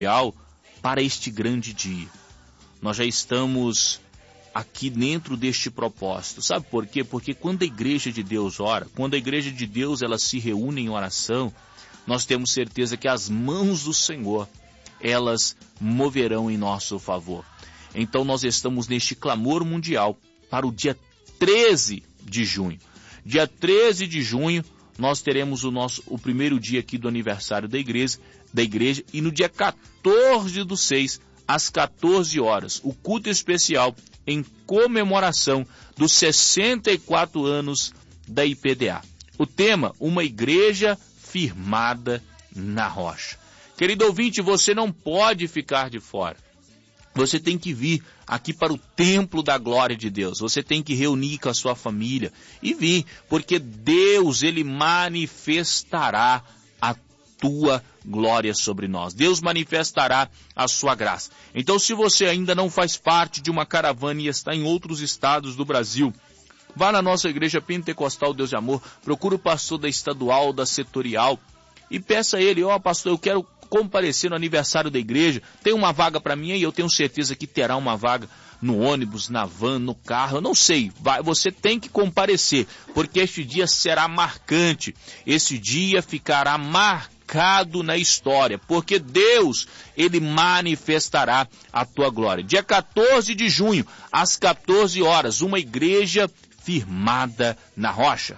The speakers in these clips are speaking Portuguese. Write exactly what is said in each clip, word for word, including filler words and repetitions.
para este grande dia. Nós já estamos aqui dentro deste propósito. Sabe por quê? Porque quando a igreja de Deus ora, quando a igreja de Deus ela se reúne em oração, nós temos certeza que as mãos do Senhor, elas moverão em nosso favor. Então nós estamos neste clamor mundial para o dia treze de junho. Dia treze de junho, nós teremos o nosso o primeiro dia aqui do aniversário da igreja, da igreja, e no dia quatorze do seis, às quatorze horas, o culto especial em comemoração dos sessenta e quatro anos da I P D A. O tema, uma igreja firmada na rocha. Querido ouvinte, você não pode ficar de fora. Você tem que vir aqui para o templo da glória de Deus. Você tem que reunir com a sua família e vir, porque Deus, ele manifestará a tua glória sobre nós. Deus manifestará a sua graça. Então, se você ainda não faz parte de uma caravana e está em outros estados do Brasil, vá na nossa igreja pentecostal Deus de Amor, procura o pastor da estadual, da setorial e peça a ele: ó, pastor, eu quero comparecer no aniversário da igreja, tem uma vaga para mim? E eu tenho certeza que terá uma vaga no ônibus, na van, no carro, eu não sei, vai, você tem que comparecer, porque este dia será marcante, esse dia ficará marcado na história, porque Deus, ele manifestará a tua glória. Dia quatorze de junho, às quatorze horas, uma igreja firmada na rocha.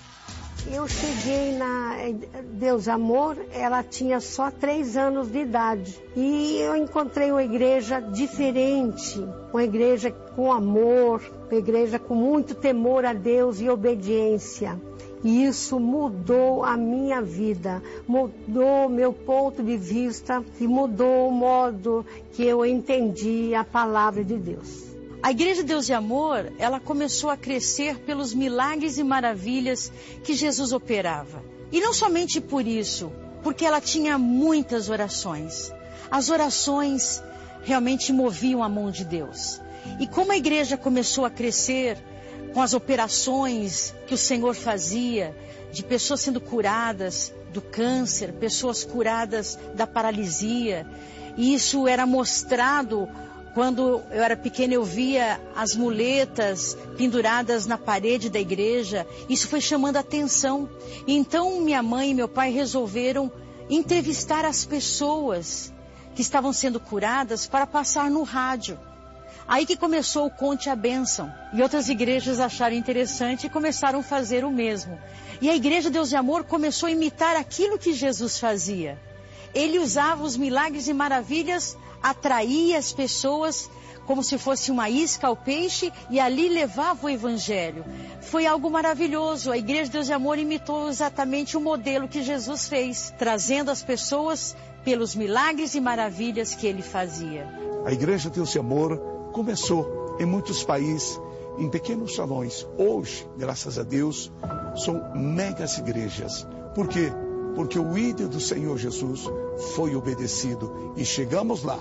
Eu cheguei na Deus de Amor, ela tinha só três anos de idade. E eu encontrei uma igreja diferente, uma igreja com amor, uma igreja com muito temor a Deus e obediência. E isso mudou a minha vida, mudou meu ponto de vista e mudou o modo que eu entendi a palavra de Deus. A Igreja Deus de Amor, ela começou a crescer pelos milagres e maravilhas que Jesus operava. E não somente por isso, porque ela tinha muitas orações. As orações realmente moviam a mão de Deus. E como a igreja começou a crescer com as operações que o Senhor fazia, de pessoas sendo curadas do câncer, pessoas curadas da paralisia, e isso era mostrado. Quando eu era pequena, eu via as muletas penduradas na parede da igreja. Isso foi chamando a atenção. Então, minha mãe e meu pai resolveram entrevistar as pessoas que estavam sendo curadas para passar no rádio. Aí que começou o Conte a Bênção. E outras igrejas acharam interessante e começaram a fazer o mesmo. E a Igreja Deus de Amor começou a imitar aquilo que Jesus fazia. Ele usava os milagres e maravilhas, atraía as pessoas como se fosse uma isca ao peixe e ali levava o evangelho. Foi algo maravilhoso. A Igreja Deus de Amor imitou exatamente o modelo que Jesus fez, trazendo as pessoas pelos milagres e maravilhas que ele fazia. A Igreja Deus de Amor começou em muitos países, em pequenos salões. Hoje, graças a Deus, são megas igrejas. Por quê? Porque o ídolo do Senhor Jesus foi obedecido e chegamos lá,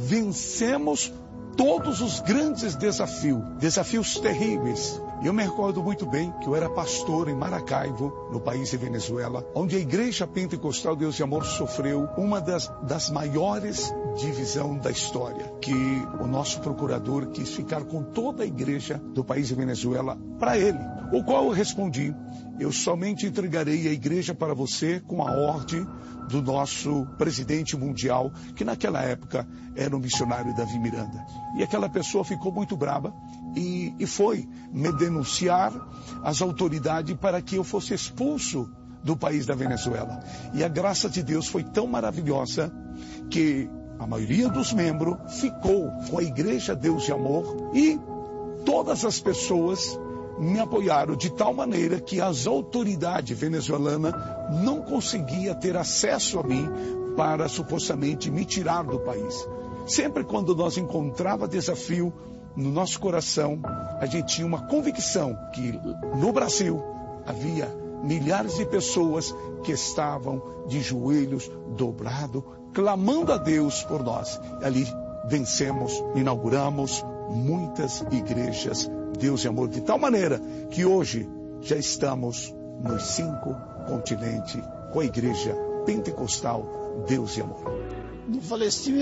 vencemos todos os grandes desafios, desafios terríveis. Eu me recordo muito bem que eu era pastor em Maracaibo, no país de Venezuela, onde a Igreja Pentecostal Deus de Amor sofreu uma das, das maiores divisões da história, que o nosso procurador quis ficar com toda a igreja do país de Venezuela para ele, o qual eu respondi: eu somente entregarei a igreja para você com a ordem do nosso presidente mundial, que naquela época era o missionário Davi Miranda. E aquela pessoa ficou muito brava e, e foi me denunciar às autoridades para que eu fosse expulso do país da Venezuela. E a graça de Deus foi tão maravilhosa que a maioria dos membros ficou com a Igreja Deus de Amor e todas as pessoas me apoiaram de tal maneira que as autoridades venezuelanas não conseguiam ter acesso a mim para supostamente me tirar do país. Sempre quando nós encontrava desafio no nosso coração, a gente tinha uma convicção que no Brasil havia milhares de pessoas que estavam de joelhos dobrados, clamando a Deus por nós. Ali vencemos, inauguramos muitas igrejas Deus de Amor, de tal maneira que hoje já estamos nos cinco continentes com a Igreja Pentecostal Deus de Amor. no falecimento